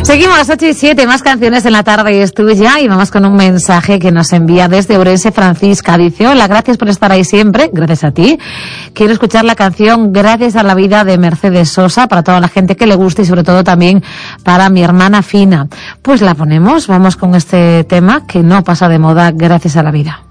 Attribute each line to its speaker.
Speaker 1: Seguimos 8:07, más canciones en la tarde y es tuya, y vamos con un mensaje que nos envía desde Ourense Francisca. Dice: hola, gracias por estar ahí siempre, gracias a ti. Quiero escuchar la canción Gracias a la vida de Mercedes Sosa para toda la gente que le guste y sobre todo también para mi hermana Fina. Pues la ponemos, vamos con este tema que no pasa de moda, Gracias a la vida.